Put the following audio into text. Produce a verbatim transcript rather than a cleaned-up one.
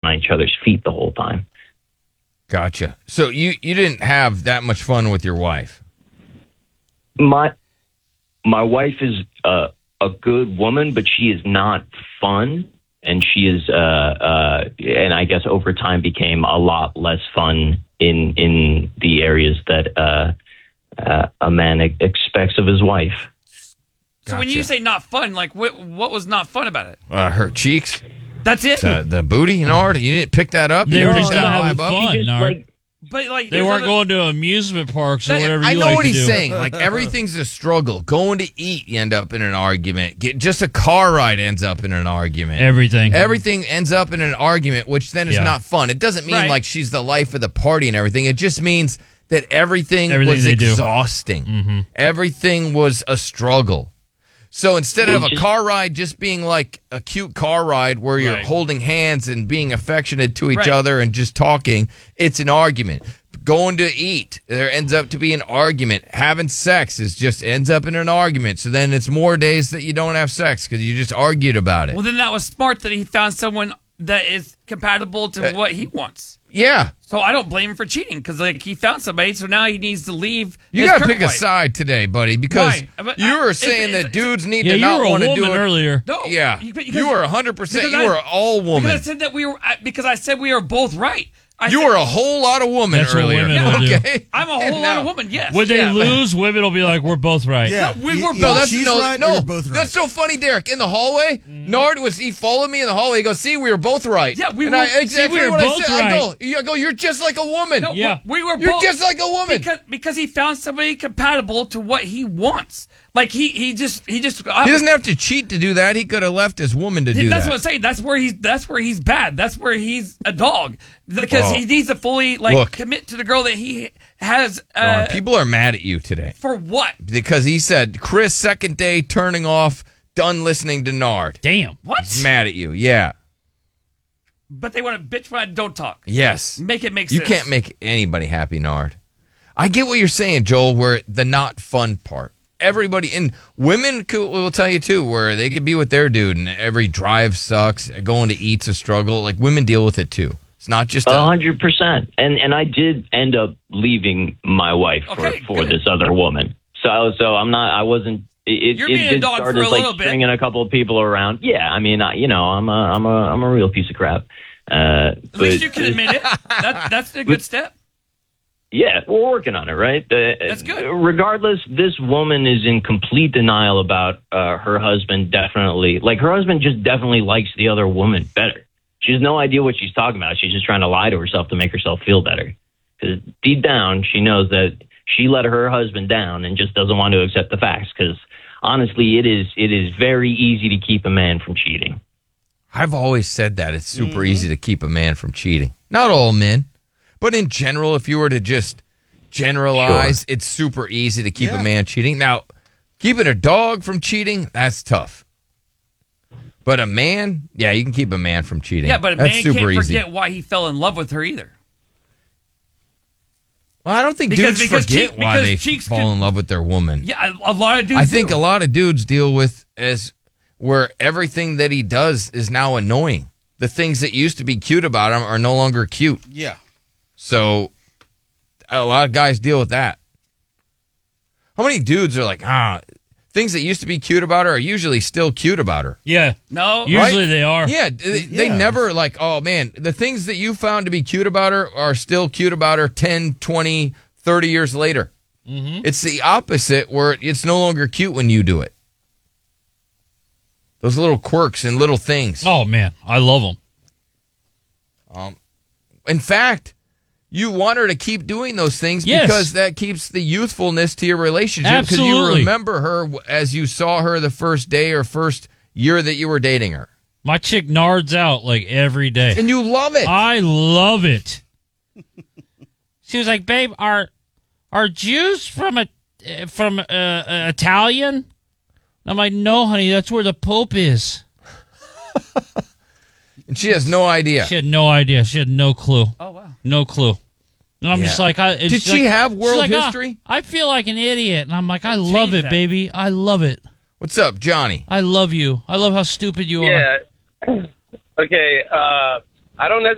on each other's feet the whole time. Gotcha. So you, you didn't have that much fun with your wife? My my wife is uh, a good woman, but she is not fun, and she is, uh, uh, and I guess over time became a lot less fun in in the areas that uh, uh, a man e- expects of his wife. So when you say not fun, like what what was not fun about it? Uh, her cheeks. That's it. The, the booty, Nard. You didn't pick that up. They You were picked just that having vibe up? fun, Just, Nard. like, But like They there's weren't other- going to amusement parks or That- whatever I you know like what to he's do. saying. Like everything's a struggle. Going to eat, you end up in an argument. Get just a car ride ends up in an argument. Everything. Everything ends up in an argument, which then is Yeah. not fun. It doesn't mean Right. like she's the life of the party and everything. It just means that everything, Everything was they do. exhausting. Mm-hmm. Everything was a struggle. So instead of a Just- car ride just being like a cute car ride where you're Right. holding hands and being affectionate to each Right. other and just talking, it's an argument. Going to eat, there ends up to be an argument. Having sex is just ends up in an argument. So then it's more days that you don't have sex because you just argued about it. Well, then that was smart that he found someone that is compatible to Uh, what he wants. Yeah. So I don't blame him for cheating because like he found somebody, so now he needs to leave. You his got to current pick a wife. side today, buddy, because Why? But, you uh, were if- saying if- that dudes need Yeah, to you not were a want to woman do it. earlier. No, Yeah, you- because- you were one hundred percent. because You I- were all woman. Because I said that we were I- because I said we were both right. I You said, were a whole lot of woman That's what earlier. women will do. Okay, I'm a whole And lot now- of woman. Yes. When they Yeah. lose, women will be like, we're both right. Yeah, we e- were either No, both- that's she's no, right or no. you're both right. That's so funny, Derek. In the hallway, Nard was he followed me in the hallway. He goes, "See, we were both right." Yeah, we and were- I, see, exactly we were what both I said. I go, right. you go, you're just like a woman. No, Yeah. we were You're both, just like a woman. because because he found somebody compatible to what he wants. Like he he just he just uh, He doesn't have to cheat to do that. He could have left his woman to do that's that. what I'm saying. That's where he's that's where he's bad. That's where he's a dog because Oh. he needs to fully like Look. commit to the girl that he has. Uh, Nard, people are mad at you today for what? because he said Chris second day turning off, done listening to Nard. Damn. What? He's mad at you. Yeah. But they want to bitch when I don't talk. Yes. Make it make You sense. can't make anybody happy, Nard. I get what you're saying, Joel, where the not fun part. Everybody, and women could, will tell you too, where they could be with their dude and every drive sucks, going to eat's a struggle. Like women deal with it too. It's not just A a, hundred percent. And and I did end up leaving my wife for, Okay, for good. this other woman. So so I'm not. I wasn't. It, You're it being a did dog start for a as like little bit. stringing a couple of people around. Yeah, I mean, I, you know, I'm a I'm a I'm a real piece of crap. Uh, At least you can admit it. That, that's a good step. Yeah, we're working on it, right? Uh, That's good. Regardless, this woman is in complete denial about uh, her husband. Definitely, like her husband just definitely likes the other woman better. She has no idea what she's talking about. She's just trying to lie to herself to make herself feel better. Because deep down, she knows that she let her husband down and just doesn't want to accept the facts. Because honestly, it is it is very easy to keep a man from cheating. I've always said that it's super easy to keep a man from cheating. Not all men, but in general, if you were to just generalize, it's super easy to keep Yeah. a man cheating. Now, keeping a dog from cheating, that's tough. But a man, yeah, you can keep a man from cheating. Yeah, but a that's man super can't easy. forget why he fell in love with her either. Well, I don't think Because- dudes because forget cheek- why because they cheeks fall can- in love with their woman. Yeah, a, a lot of dudes I think do. a lot of dudes deal with as where everything that he does is now annoying. The things that used to be cute about him are no longer cute. Yeah. So a lot of guys deal with that. How many dudes are like, ah, things that used to be cute about her are usually still cute about her? Yeah. No, Usually Right? they are. Yeah, they, they Yeah. never like, oh man, the things that you found to be cute about her are still cute about her ten, twenty, thirty years later. Mm-hmm. It's the opposite where it's no longer cute when you do it. Those little quirks and little things. Oh, man. I love them. In fact, you want her to keep doing those things Yes. because that keeps the youthfulness to your relationship. Because you Absolutely. remember her as you saw her the first day or first year that you were dating her. My chick nards out like every day. And you love it. I love it. She was like, "Babe, are are Jews from a from uh, uh, Italian?" I'm like, "No, honey, that's where the Pope is." And she has no idea. She had no idea. She had no clue. Oh wow. No clue. And I'm Yeah. just like, I, it's Did she like- have she's world like, "Ah, history?" I feel like an idiot, and I'm like, I love it, that. baby. I love it. What's up, Johnny? I love you. I love how stupid you are. Yeah. Okay. Uh, I don't necessarily.